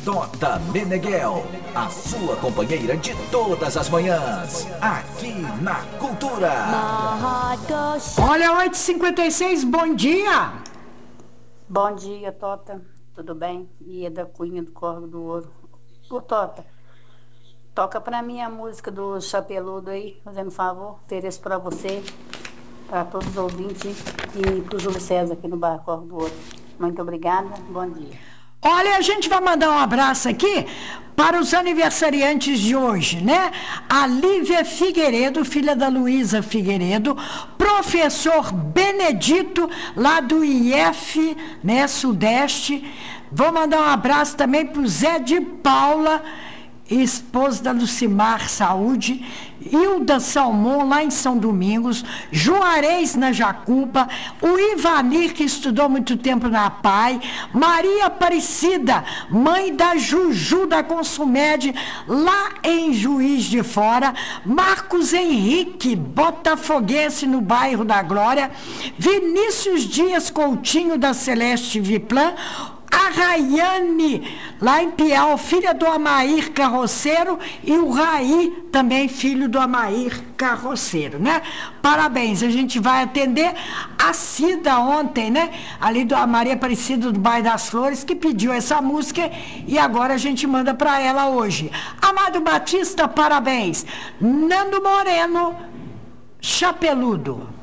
Tota Meneghel, a sua companheira de todas as manhãs, aqui na Cultura. Olha, 8h56, bom dia. Bom dia, Tota. Tudo bem? Ieda Cunha do Corvo do Ouro. Ô, Tota, toca pra mim a música do Chapeludo aí, fazendo favor. Ofereço pra você, para todos os ouvintes e pro Júlio César aqui no Bar Corvo do Ouro. Muito obrigada, bom dia. Olha, a gente vai mandar um abraço aqui para os aniversariantes de hoje, né? A Lívia Figueiredo, filha da Luísa Figueiredo, professor Benedito, lá do IF, né, Sudeste. Vou mandar um abraço também para o Zé de Paula, esposa da Lucimar Saúde, Hilda Salmon, lá em São Domingos, Juarez, na Jacuba, o Ivanir, que estudou muito tempo na PAI, Maria Aparecida, mãe da Juju da Consumed, lá em Juiz de Fora, Marcos Henrique, botafoguense no bairro da Glória, Vinícius Dias Coutinho, da Celeste Viplan, a Rayane, lá em Piau, filha do Amair Carroceiro, e o Raí, também filho do Amair Carroceiro, né? Parabéns, a gente vai atender a Cida ontem, né? Ali da Maria Aparecida do Bairro das Flores, que pediu essa música e agora a gente manda para ela hoje. Amado Batista, parabéns. Nando Moreno, Chapeludo.